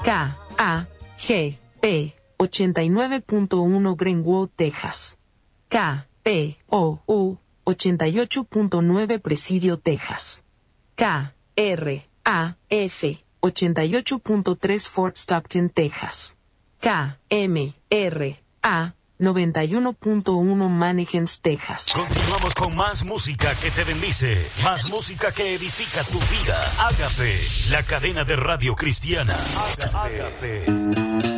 KAGP 89.1 Greenwood, Texas. KPOU 88.9 Presidio, Texas. KRAF 88.3 Fort Stockton, Texas. KMRA 91.1 Mannehens, Texas. Continuamos con más música que te bendice, más música que edifica tu vida. Ágape, la cadena de radio cristiana. Ágape.